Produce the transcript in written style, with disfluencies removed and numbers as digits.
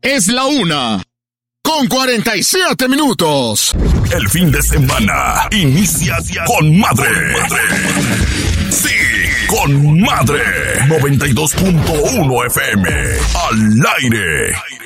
Es la 1:47. El fin de semana inicia con madre. Sí, con madre. 92.1 FM. Al aire.